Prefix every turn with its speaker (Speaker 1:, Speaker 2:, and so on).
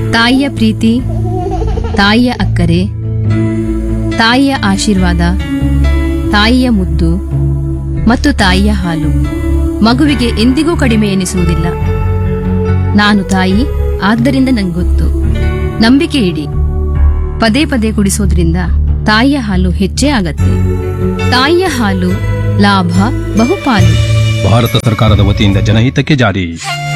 Speaker 1: ತಾಯಿಯ ಪ್ರೀತಿ, ತಾಯಿಯ ಅಕ್ಕರೆ, ತಾಯಿಯ ಆಶೀರ್ವಾದ, ತಾಯಿಯ ಮುದ್ದು ಮತ್ತು ತಾಯಿಯ ಹಾಲು ಮಗುವಿಗೆ ಎಂದಿಗೂ ಕಡಿಮೆ ಎನಿಸುವುದಿಲ್ಲ. ನಾನು ತಾಯಿ, ಆದ್ದರಿಂದ ನಂಗೊತ್ತು. ನಂಬಿಕೆ ಇಡಿ. ಪದೇ ಪದೇ ಕುಡಿಸೋದ್ರಿಂದ ತಾಯಿಯ ಹಾಲು ಹೆಚ್ಚೇ ಆಗತ್ತೆ. ತಾಯಿಯ ಹಾಲು ಲಾಭ ಬಹುಪಾಲು.
Speaker 2: ಭಾರತ ಸರ್ಕಾರದ ವತಿಯಿಂದ ಜನಹಿತಕ್ಕೆ ಜಾರಿ.